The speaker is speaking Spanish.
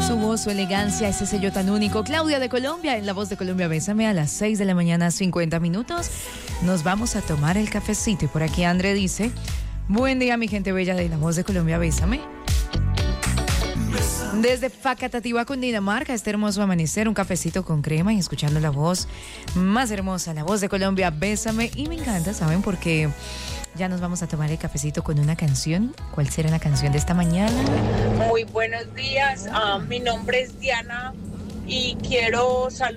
Su voz, su elegancia, ese sello tan único. Claudia de Colombia, en La Voz de Colombia, bésame, a las 6 de la mañana, 50 minutos. Nos vamos a tomar el cafecito. Y por aquí André dice: buen día, mi gente bella de La Voz de Colombia, bésame. Desde Facatativá, Cundinamarca, este hermoso amanecer, un cafecito con crema y escuchando la voz más hermosa, La Voz de Colombia, bésame. Y me encanta, ¿saben? Porque ya nos vamos a tomar el cafecito con una canción. ¿Cuál será la canción de esta mañana? Muy buenos días, mi nombre es Diana y quiero saludar